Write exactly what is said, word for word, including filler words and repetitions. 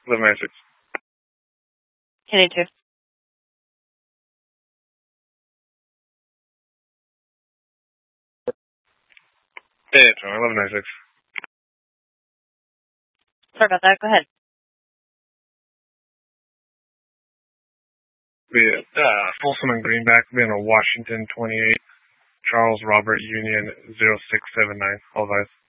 eleven ninety-six. Kenny two. Yeah, eleven ninety-six. Sorry about that. Go ahead. Yeah, uh, Folsom and Greenback, being a Washington twenty-eight, Charles Robert Union zero six seven nine. All advised.